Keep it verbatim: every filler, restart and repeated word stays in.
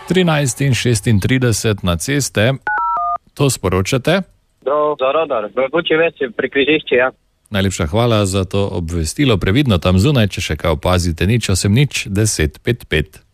trinajst in šestintrideset na ceste. To sporočate? Do, za radar, v Bučeveci pri križišči, ja. Najlepša hvala za to obvestilo. Previdno tam zunaj, če še kaj opazite, nič osem nič deset pet pet.